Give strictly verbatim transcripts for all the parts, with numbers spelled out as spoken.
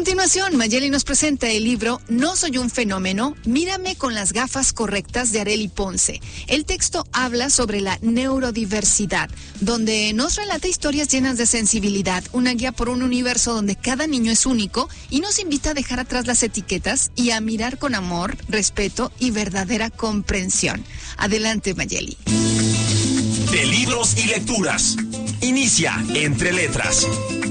continuación, Mayeli nos presenta el libro No soy un fenómeno, mírame con las gafas correctas de Arely Ponce. El texto habla sobre la neurodiversidad, donde nos relata historias llenas de sensibilidad, una guía por un universo donde cada niño es único y nos invita a dejar atrás las etiquetas y a mirar con amor, respeto y verdadera comprensión. Adelante, Mayeli. De libros y lecturas. Inicia Entre Letras.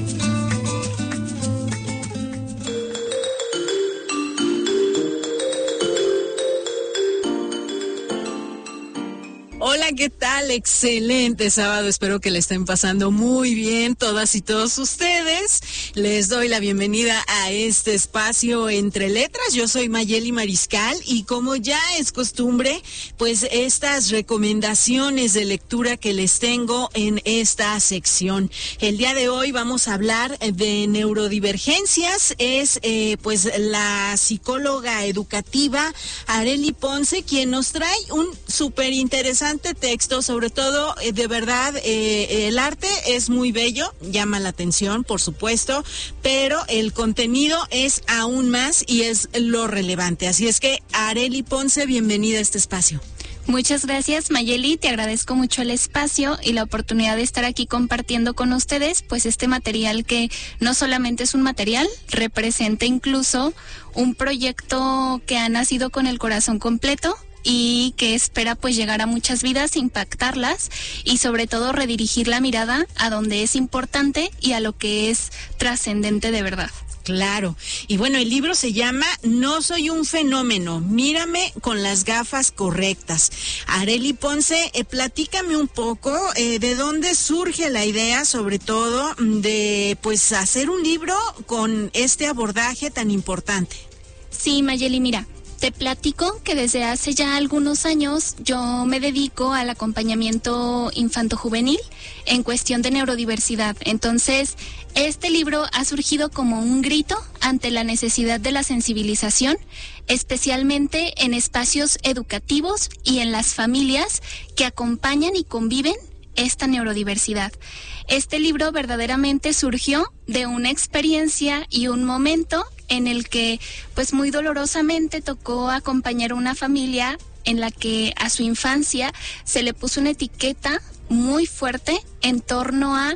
Hola, ¿qué tal? Excelente sábado, espero que le estén pasando muy bien todas y todos ustedes. Les doy la bienvenida a este espacio Entre Letras. Yo soy Mayeli Mariscal y como ya es costumbre, pues estas recomendaciones de lectura que les tengo en esta sección. El día de hoy vamos a hablar de neurodivergencias. Es eh, pues la psicóloga educativa Arely Ponce quien nos trae un súper interesante texto, sobre todo eh, de verdad eh, el arte es muy bello, llama la atención por supuesto, pero el contenido es aún más y es lo relevante, así es que Arely Ponce, bienvenida a este espacio. Muchas gracias, Mayeli, te agradezco mucho el espacio y la oportunidad de estar aquí compartiendo con ustedes pues este material que no solamente es un material, representa incluso un proyecto que ha nacido con el corazón completo y que espera pues llegar a muchas vidas, impactarlas y sobre todo redirigir la mirada a donde es importante y a lo que es trascendente de verdad. Claro, y bueno, el libro se llama No soy un fenómeno, mírame con las gafas correctas. Arely Ponce, eh, platícame un poco eh, de dónde surge la idea, sobre todo, de pues hacer un libro con este abordaje tan importante. Sí, Mayeli, mira, te platico que desde hace ya algunos años yo me dedico al acompañamiento infanto-juvenil en cuestión de neurodiversidad. Entonces, este libro ha surgido como un grito ante la necesidad de la sensibilización, especialmente en espacios educativos y en las familias que acompañan y conviven esta neurodiversidad. Este libro verdaderamente surgió de una experiencia y un momento en el que, pues muy dolorosamente, tocó acompañar a una familia en la que a su infancia se le puso una etiqueta muy fuerte en torno a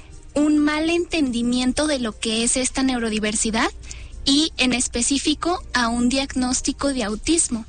un mal entendimiento de lo que es esta neurodiversidad y en específico a un diagnóstico de autismo.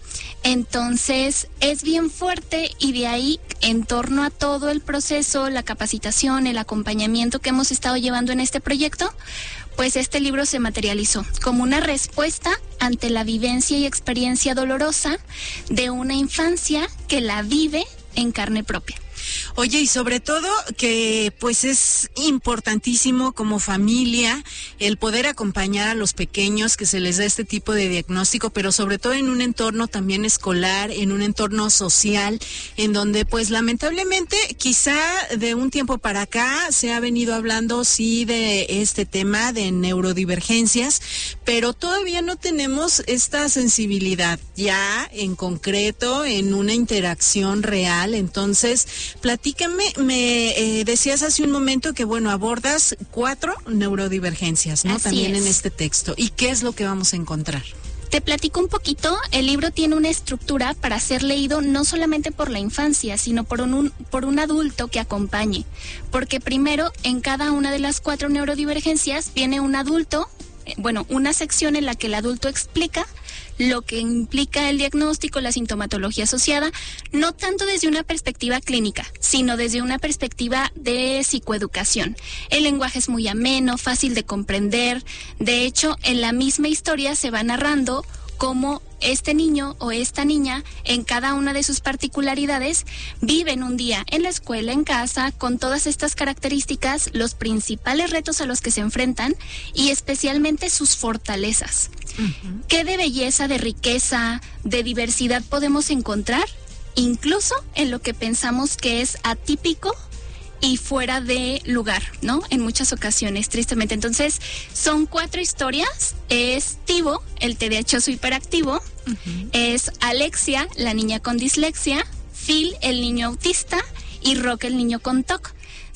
Entonces es bien fuerte y de ahí, en torno a todo el proceso, la capacitación, el acompañamiento que hemos estado llevando en este proyecto, pues este libro se materializó como una respuesta ante la vivencia y experiencia dolorosa de una infancia que la vive en carne propia. Oye, y sobre todo que pues es importantísimo como familia el poder acompañar a los pequeños que se les da este tipo de diagnóstico, pero sobre todo en un entorno también escolar, en un entorno social, en donde pues lamentablemente quizá de un tiempo para acá se ha venido hablando sí de este tema de neurodivergencias, pero todavía no tenemos esta sensibilidad ya en concreto en una interacción real. Entonces, platícame, me eh, decías hace un momento que, bueno, abordas cuatro neurodivergencias, ¿no? Así También es. En este texto. ¿Y qué es lo que vamos a encontrar? Te platico un poquito. El libro tiene una estructura para ser leído no solamente por la infancia, sino por un, por un adulto que acompañe. Porque primero, en cada una de las cuatro neurodivergencias viene un adulto, eh, bueno, una sección en la que el adulto explica lo que implica el diagnóstico, la sintomatología asociada, no tanto desde una perspectiva clínica, sino desde una perspectiva de psicoeducación. El lenguaje es muy ameno, fácil de comprender. De hecho, en la misma historia se va narrando cómo este niño o esta niña, en cada una de sus particularidades, viven un día en la escuela, en casa, con todas estas características, los principales retos a los que se enfrentan y especialmente sus fortalezas. Uh-huh. ¿Qué de belleza, de riqueza, de diversidad podemos encontrar? Incluso en lo que pensamos que es atípico y fuera de lugar, ¿no? En muchas ocasiones, tristemente. Entonces, son cuatro historias. Es Tivo, el tediachoso hiperactivo. Uh-huh. Es Alexia, la niña con dislexia. Phil, el niño autista. Y Rock, el niño con T O C.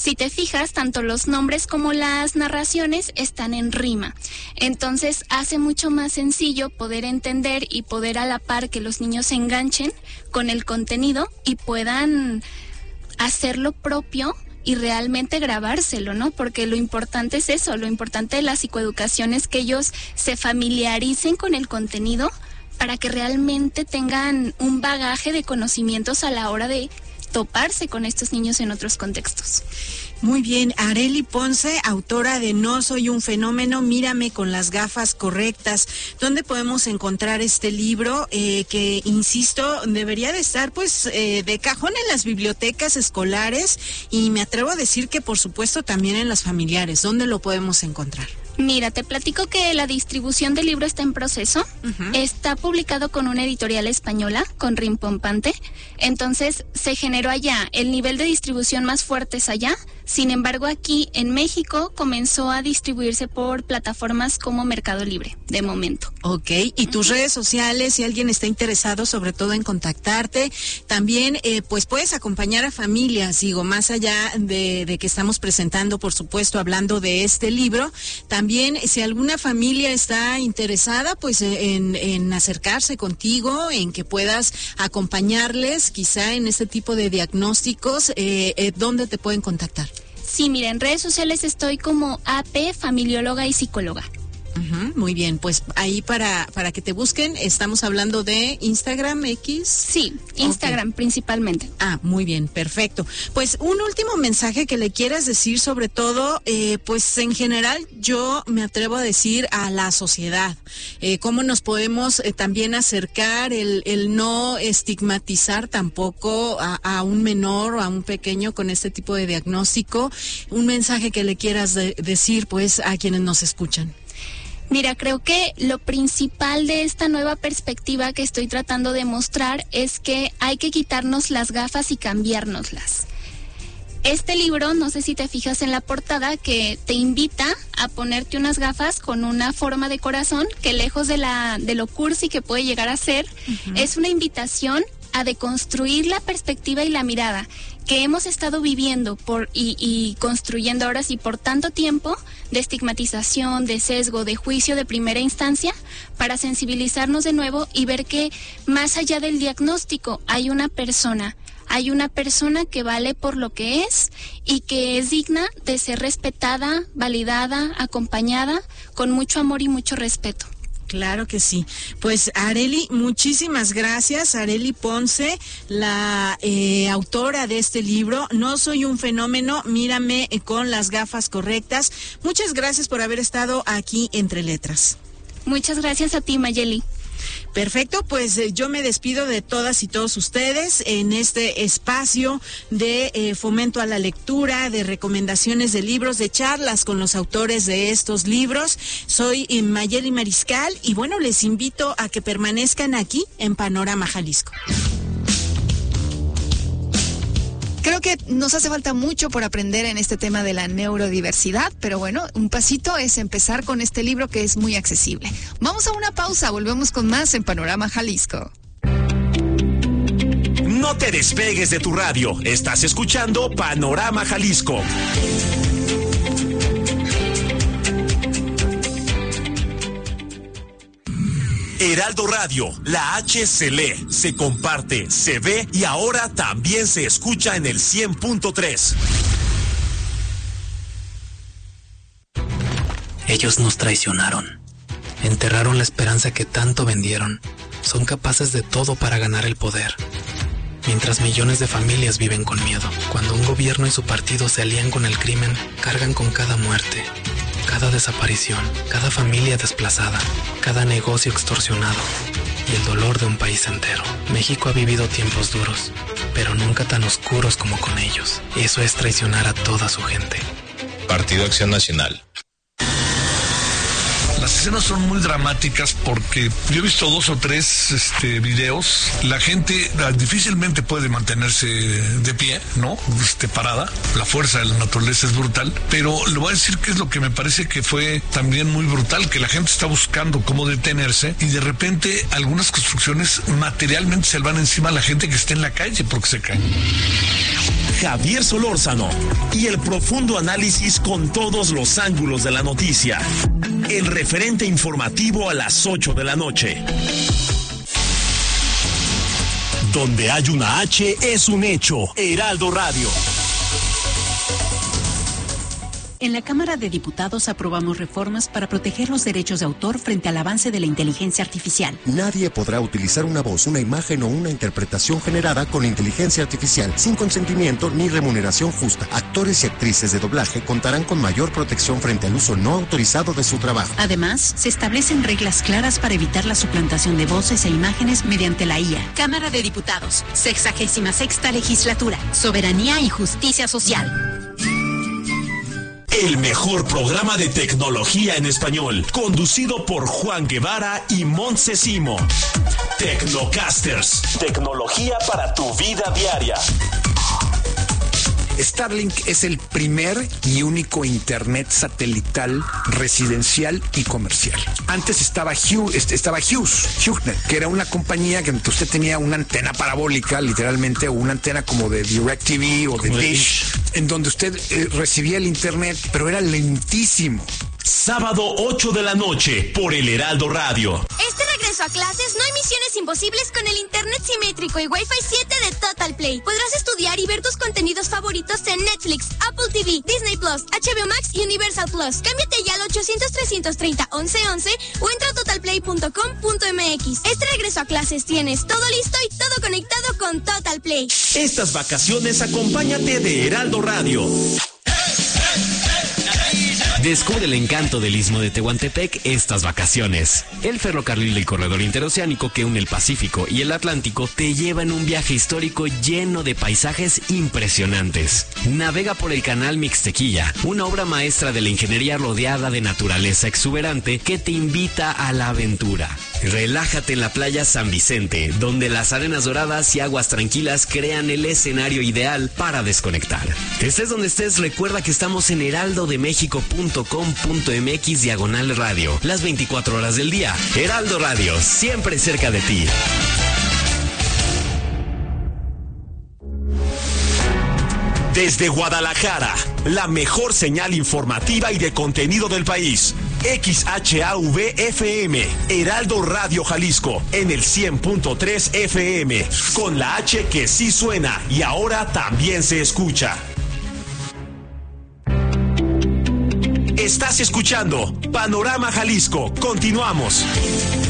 Si te fijas, tanto los nombres como las narraciones están en rima. Entonces hace mucho más sencillo poder entender y poder a la par que los niños se enganchen con el contenido y puedan hacerlo propio y realmente grabárselo, ¿no? Porque lo importante es eso, lo importante de la psicoeducación es que ellos se familiaricen con el contenido para que realmente tengan un bagaje de conocimientos a la hora de toparse con estos niños en otros contextos. Muy bien, Arely Ponce, autora de No soy un fenómeno, mírame con las gafas correctas. ¿Dónde podemos encontrar este libro eh, que, insisto, debería de estar pues eh, de cajón en las bibliotecas escolares y me atrevo a decir que por supuesto también en las familiares? ¿Dónde lo podemos encontrar? Mira, te platico que la distribución del libro está en proceso. Uh-huh. Está publicado con una editorial española, con Rimbombante. Entonces, se generó allá. El nivel de distribución más fuerte es allá. Sin embargo, aquí en México comenzó a distribuirse por plataformas como Mercado Libre, de momento. Ok, y tus uh-huh. redes sociales, si alguien está interesado sobre todo en contactarte, también eh, pues puedes acompañar a familias, digo, más allá de, de que estamos presentando, por supuesto, hablando de este libro, también si alguna familia está interesada pues en, en acercarse contigo, en que puedas acompañarles quizá en este tipo de diagnósticos, eh, eh, ¿dónde te pueden contactar? Sí, mira, en redes sociales estoy como A P, familióloga y psicóloga. Uh-huh, muy bien, pues ahí para para que te busquen, estamos hablando de Instagram, X. Sí, Instagram okay. principalmente. Ah, muy bien, perfecto. Pues un último mensaje que le quieras decir, sobre todo, eh, pues en general yo me atrevo a decir a la sociedad, eh, cómo nos podemos eh, también acercar, el, el no estigmatizar tampoco a, a un menor o a un pequeño con este tipo de diagnóstico. Un mensaje que le quieras de, decir pues a quienes nos escuchan. Mira, creo que lo principal de esta nueva perspectiva que estoy tratando de mostrar es que hay que quitarnos las gafas y cambiárnoslas. Este libro, no sé si te fijas en la portada, que te invita a ponerte unas gafas con una forma de corazón que, lejos de la de lo cursi que puede llegar a ser, uh-huh. es una invitación a deconstruir la perspectiva y la mirada que hemos estado viviendo por y, y construyendo ahora sí por tanto tiempo, de estigmatización, de sesgo, de juicio de primera instancia, para sensibilizarnos de nuevo y ver que más allá del diagnóstico hay una persona, hay una persona que vale por lo que es y que es digna de ser respetada, validada, acompañada, con mucho amor y mucho respeto. Claro que sí. Pues Arely, muchísimas gracias. Arely Ponce, la eh, autora de este libro, No soy un fenómeno, mírame con las gafas correctas. Muchas gracias por haber estado aquí Entre Letras. Muchas gracias a ti, Mayeli. Perfecto, pues eh, yo me despido de todas y todos ustedes en este espacio de eh, fomento a la lectura, de recomendaciones de libros, de charlas con los autores de estos libros. Soy eh, Mayeli Mariscal y bueno, les invito a que permanezcan aquí en Panorama Jalisco. Creo que nos hace falta mucho por aprender en este tema de la neurodiversidad, pero bueno, un pasito es empezar con este libro que es muy accesible. Vamos a una pausa, volvemos con más en Panorama Jalisco. No te despegues de tu radio, estás escuchando Panorama Jalisco. Heraldo Radio, la H se lee, se comparte, se ve y ahora también se escucha en el cien punto tres. Ellos nos traicionaron, enterraron la esperanza que tanto vendieron, son capaces de todo para ganar el poder. Mientras millones de familias viven con miedo, cuando un gobierno y su partido se alían con el crimen, cargan con cada muerte, cada desaparición, cada familia desplazada, cada negocio extorsionado y el dolor de un país entero. México ha vivido tiempos duros, pero nunca tan oscuros como con ellos. Eso es traicionar a toda su gente. Partido Acción Nacional. Las escenas son muy dramáticas porque yo he visto dos o tres este, videos. La gente difícilmente puede mantenerse de pie, ¿no? Este, parada. La fuerza de la naturaleza es brutal. Pero le voy a decir que es lo que me parece que fue también muy brutal, que la gente está buscando cómo detenerse y de repente algunas construcciones materialmente se le van encima a la gente que está en la calle porque se caen. Javier Solórzano y el profundo análisis con todos los ángulos de la noticia. El referente informativo a las ocho de la noche. Donde hay una H es un hecho. Heraldo Radio. En la Cámara de Diputados aprobamos reformas para proteger los derechos de autor frente al avance de la inteligencia artificial. Nadie podrá utilizar una voz, una imagen o una interpretación generada con inteligencia artificial sin consentimiento ni remuneración justa. Actores y actrices de doblaje contarán con mayor protección frente al uso no autorizado de su trabajo. Además, se establecen reglas claras para evitar la suplantación de voces e imágenes mediante la I A. Cámara de Diputados, sexagésima sexta legislatura, soberanía y justicia social. El mejor programa de tecnología en español, conducido por Juan Guevara y Montse Simo. Tecnocasters, tecnología para tu vida diaria. Starlink es el primer y único internet satelital residencial y comercial. Antes estaba Hughes, estaba Hughes, HughesNet, que era una compañía que usted tenía una antena parabólica, literalmente, o una antena como de DirecTV o de Dish, en donde usted eh, recibía el internet, pero era lentísimo. Sábado ocho de la noche por el Heraldo Radio. Este regreso a clases no hay misiones imposibles con el internet simétrico y Wi-Fi siete de Total Play. Podrás estudiar y ver tus contenidos favoritos en Netflix, Apple T V, Disney Plus, H B O Max y Universal Plus. Cámbiate ya al ochocientos, trescientos treinta, once once o entra a total play punto com punto m x. Este regreso a clases tienes todo listo y todo conectado con Total Play. Estas vacaciones acompáñate de Heraldo Radio. Descubre el encanto del Istmo de Tehuantepec estas vacaciones. El ferrocarril del corredor interoceánico que une el Pacífico y el Atlántico te lleva en un viaje histórico lleno de paisajes impresionantes. Navega por el canal Mixtequilla, una obra maestra de la ingeniería rodeada de naturaleza exuberante que te invita a la aventura. Relájate en la playa San Vicente, donde las arenas doradas y aguas tranquilas crean el escenario ideal para desconectar. Estés donde estés, recuerda que estamos en heraldo de méxico punto com punto m x diagonal radio, las veinticuatro horas del día. Heraldo Radio, siempre cerca de ti. Desde Guadalajara, la mejor señal informativa y de contenido del país. X H A V F M, Heraldo Radio Jalisco, en el cien punto tres F M, con la H que sí suena y ahora también se escucha. Estás escuchando Panorama Jalisco. Continuamos.